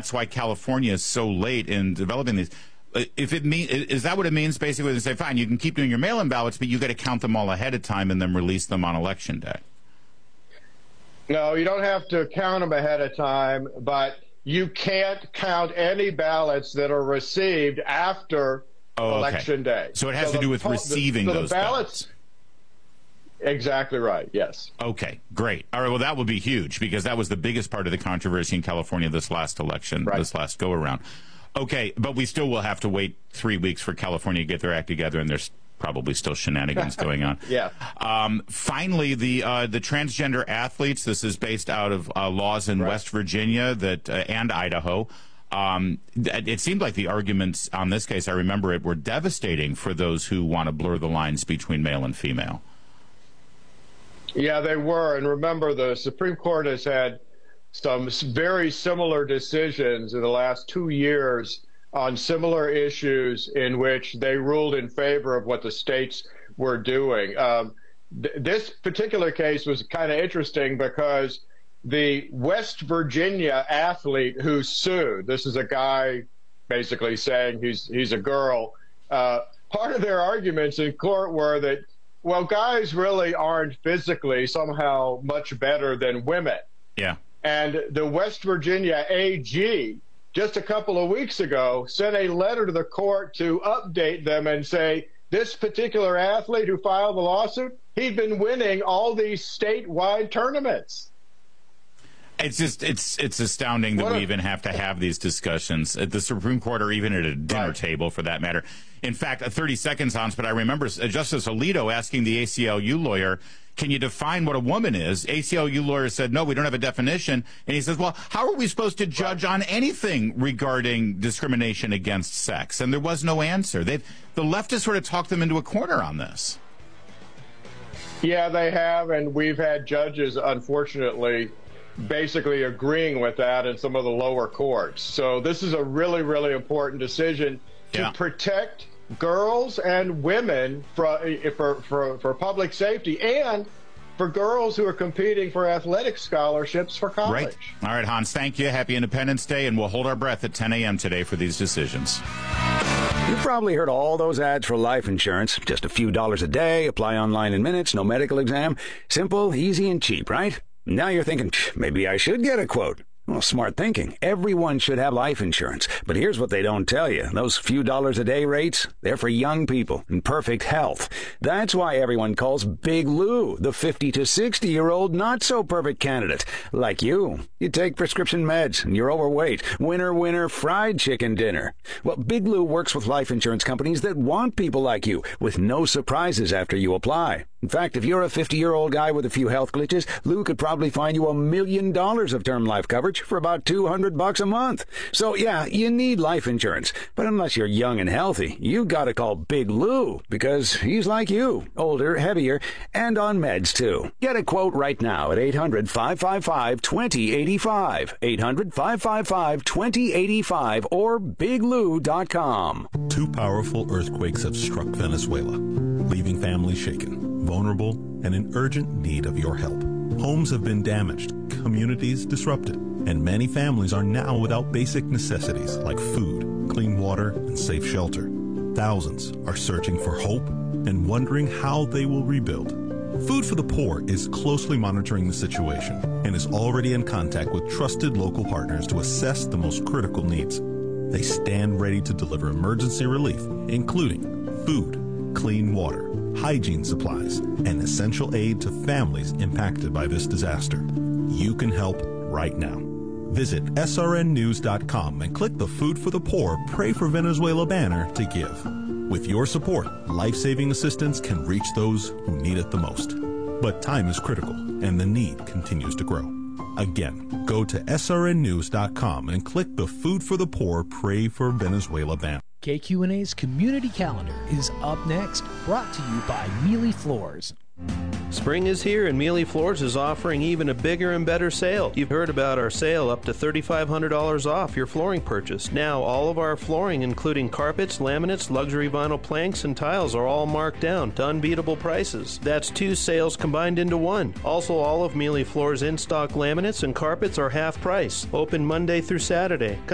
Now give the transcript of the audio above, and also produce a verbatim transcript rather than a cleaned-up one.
that's why California is so late in developing these. If it mean, is that what it means? Basically, they say, fine, you can keep doing your mail-in ballots, but you got to count them all ahead of time and then release them on election day. No, you don't have to count them ahead of time, but you can't count any ballots that are received after oh, okay. election day. So it has so to do the, with receiving the, so those the ballots. ballots. Exactly right. Yes. Okay, great. All right. Well, that would be huge because that was the biggest part of the controversy in California this last election, right. this last go around. Okay, but we still will have to wait three weeks for California to get their act together, and there's probably still shenanigans going on. Yeah. Um, finally, the uh, the transgender athletes. This is based out of uh, laws in right. West Virginia that uh, and Idaho. Um, it seemed like the arguments on this case, I remember it, were devastating for those who want to blur the lines between male and female. Yeah, they were. And remember, the Supreme Court has had some very similar decisions in the last two years on similar issues in which they ruled in favor of what the states were doing. Um, th this particular case was kind of interesting because the West Virginia athlete who sued, this is a guy basically saying he's, he's a girl, uh, part of their arguments in court were that, well, guys really aren't physically somehow much better than women. Yeah. And the West Virginia A G, just a couple of weeks ago, sent a letter to the court to update them and say, this particular athlete who filed the lawsuit, he'd been winning all these statewide tournaments. It's just, it's it's astounding that what we a, even have to have these discussions at the Supreme Court or even at a dinner right. table for that matter. In fact, uh, thirty seconds, Hans, but I remember Justice Alito asking the A C L U lawyer, can you define what a woman is? A C L U lawyer said, no, we don't have a definition. And he says, well, how are we supposed to judge right. on anything regarding discrimination against sex? And there was no answer. They've, the leftists sort of talked them into a corner on this. Yeah, they have, and we've had judges, unfortunately, basically agreeing with that in some of the lower courts. So this is a really, really important decision to yeah. protect girls and women for, for, for, for public safety and for girls who are competing for athletic scholarships for college. Right. All right, Hans, thank you. Happy Independence Day, and we'll hold our breath at ten a m today for these decisions. You've probably heard all those ads for life insurance. Just a few dollars a day, apply online in minutes, no medical exam. Simple, easy, and cheap, right? Now you're thinking, maybe I should get a quote. Well, smart thinking. Everyone should have life insurance. But here's what they don't tell you. Those few dollars a day rates, they're for young people in perfect health. That's why everyone calls Big Lou the fifty to sixty-year-old not-so-perfect candidate. Like you. You take prescription meds, and you're overweight. Winner, winner, fried chicken dinner. Well, Big Lou works with life insurance companies that want people like you, with no surprises after you apply. In fact, if you're a fifty-year-old guy with a few health glitches, Lou could probably find you a million dollars of term life coverage for about two hundred bucks a month. So yeah, you need life insurance. But unless you're young and healthy, you gotta call Big Lou, because he's like you, older, heavier, and on meds too. Get a quote right now at eight hundred, five five five, two zero eight five, eight hundred, five five five, two zero eight five, or big lou dot com. Two powerful earthquakes have struck Venezuela, leaving families shaken, vulnerable, and in urgent need of your help. Homes have been damaged, communities disrupted, and many families are now without basic necessities like food, clean water, and safe shelter. Thousands are searching for hope and wondering how they will rebuild. Food for the Poor is closely monitoring the situation and is already in contact with trusted local partners to assess the most critical needs. They stand ready to deliver emergency relief, including food, clean water, hygiene supplies, and essential aid to families impacted by this disaster. You can help right now. Visit S R N news dot com and click the Food for the Poor Pray for Venezuela banner to give. With your support, life-saving assistance can reach those who need it the most. But time is critical, and the need continues to grow. Again, go to S R N news dot com and click the Food for the Poor Pray for Venezuela banner. K Q N A's Community Calendar is up next, brought to you by Mealy Floors. Spring is here and Mealy Floors is offering even a bigger and better sale. You've heard about our sale up to three thousand five hundred dollars off your flooring purchase. Now all of our flooring, including carpets, laminates, luxury vinyl planks, and tiles are all marked down to unbeatable prices. That's two sales combined into one. Also, all of Mealy Floors in-stock laminates and carpets are half price. Open Monday through Saturday.